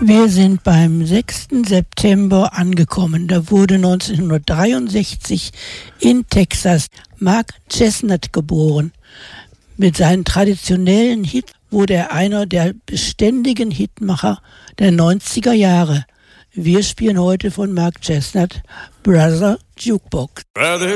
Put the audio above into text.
Wir sind beim 6. September angekommen. Da wurde 1963 in Texas Mark Chesnutt geboren. Mit seinen traditionellen Hits wurde er einer der beständigen Hitmacher der 90er Jahre. Wir spielen heute von Mark Chesnutt Brother Jukebox.